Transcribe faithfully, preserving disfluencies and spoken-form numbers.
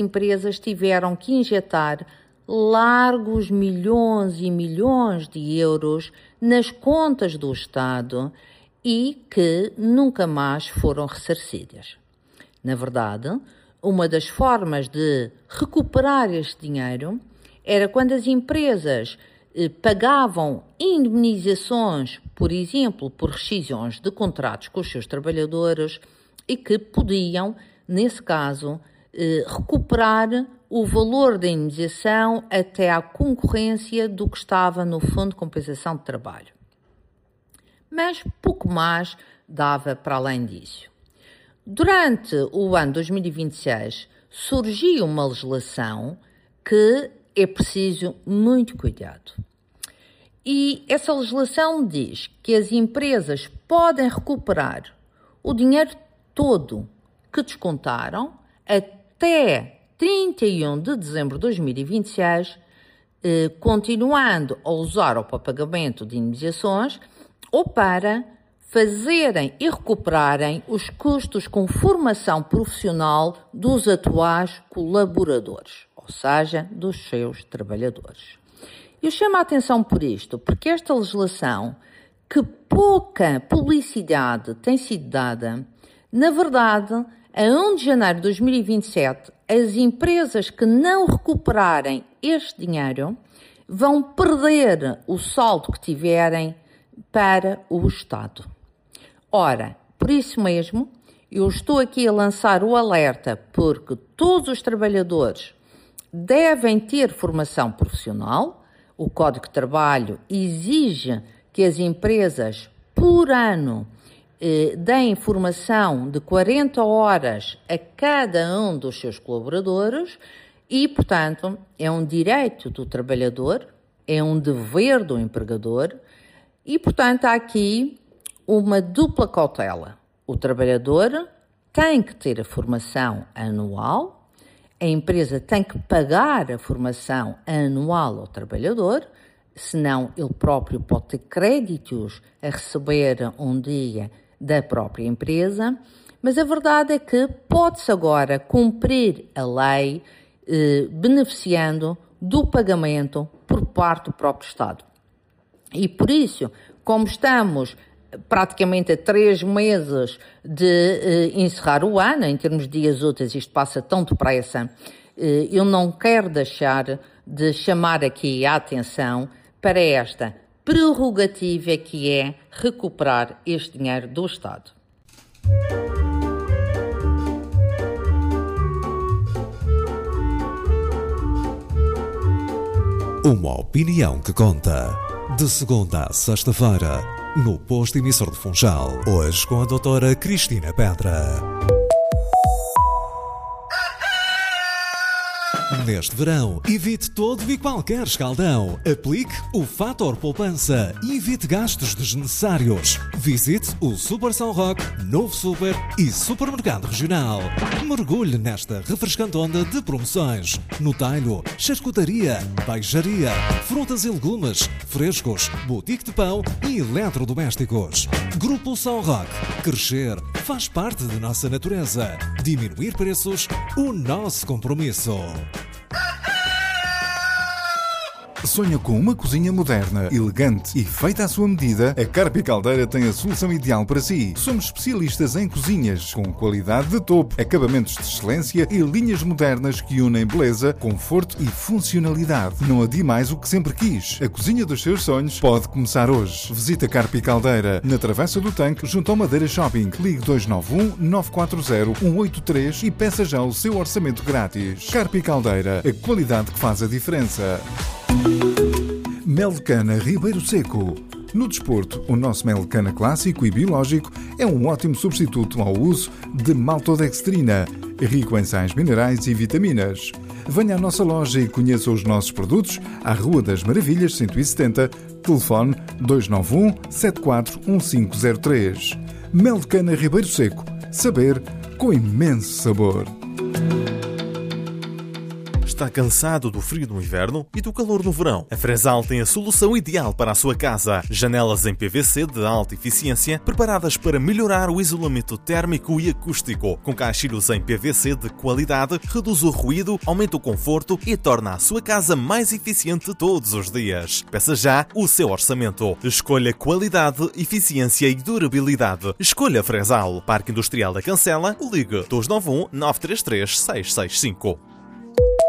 empresas tiveram que injetar largos milhões e milhões de euros nas contas do Estado e que nunca mais foram ressarcidas. Na verdade, uma das formas de recuperar este dinheiro era quando as empresas eh, pagavam indemnizações, por exemplo, por rescisões de contratos com os seus trabalhadores e que podiam, nesse caso, eh, recuperar o valor da indemnização até à concorrência do que estava no Fundo de Compensação de Trabalho. Mas pouco mais dava para além disso. Durante o ano dois mil e vinte e seis surgiu uma legislação que é preciso muito cuidado. E essa legislação diz que as empresas podem recuperar o dinheiro todo que descontaram até trinta e um de dezembro de dois mil e vinte e seis, eh, continuando a usar o pagamento de indemnizações ou para fazerem e recuperarem os custos com formação profissional dos atuais colaboradores, ou seja, dos seus trabalhadores. Eu chamo a atenção por isto, porque esta legislação, que pouca publicidade tem sido dada, na verdade, a primeiro de janeiro de dois mil e vinte e sete, as empresas que não recuperarem este dinheiro vão perder o saldo que tiverem para o Estado. Ora, por isso mesmo, eu estou aqui a lançar o alerta porque todos os trabalhadores devem ter formação profissional. O Código de Trabalho exige que as empresas, por ano, eh, deem formação de quarenta horas a cada um dos seus colaboradores e, portanto, é um direito do trabalhador, é um dever do empregador e, portanto, há aqui uma dupla cautela. O trabalhador tem que ter a formação anual, a empresa tem que pagar a formação anual ao trabalhador, senão ele próprio pode ter créditos a receber um dia da própria empresa, mas a verdade é que pode-se agora cumprir a lei eh, beneficiando do pagamento por parte do próprio Estado. E por isso, como estamos praticamente a três meses de eh, encerrar o ano, em termos de dias úteis, isto passa tão depressa, eh, eu não quero deixar de chamar aqui a atenção para esta prerrogativa que é recuperar este dinheiro do Estado. Uma opinião que conta. De segunda a sexta-feira, no Posto Emissor de Funchal. Hoje com a doutora Cristina Pedra. Neste verão, evite todo e qualquer escaldão. Aplique o Fator Poupança e evite gastos desnecessários. Visite o Super São Roque, Novo Super e Supermercado Regional. Mergulhe nesta refrescante onda de promoções. No talho, charcutaria, peixaria, frutas e legumes, frescos, boutique de pão e eletrodomésticos. Grupo São Roque. Crescer faz parte de nossa natureza. Diminuir preços, o nosso compromisso. Sonha com uma cozinha moderna, elegante e feita à sua medida? A Carpi Caldeira tem a solução ideal para si. Somos especialistas em cozinhas com qualidade de topo, acabamentos de excelência e linhas modernas que unem beleza, conforto e funcionalidade. Não adie mais o que sempre quis. A cozinha dos seus sonhos pode começar hoje. Visita Carpi Caldeira na Travessa do Tanque, junto ao Madeira Shopping. Ligue dois nove um, nove quatro zero, um oito três e peça já o seu orçamento grátis. Carpi Caldeira, a qualidade que faz a diferença. Mel de cana Ribeiro Seco. No desporto, o nosso mel de cana clássico e biológico é um ótimo substituto ao uso de maltodextrina, rico em sais minerais e vitaminas. Venha à nossa loja e conheça os nossos produtos à Rua das Maravilhas cento e setenta, telefone dois nove um, sete quatro um cinco zero três. Mel de cana Ribeiro Seco. Saber com imenso sabor. está cansado do frio no inverno e do calor no verão? A Fresal tem a solução ideal para a sua casa. Janelas em P V C de alta eficiência, preparadas para melhorar o isolamento térmico e acústico. Com caixilhos em P V C de qualidade, reduz o ruído, aumenta o conforto e torna a sua casa mais eficiente todos os dias. Peça já o seu orçamento. Escolha qualidade, eficiência e durabilidade. Escolha Fresal. Parque Industrial da Cancela. Ligue dois nove um, nove três três, seis seis cinco.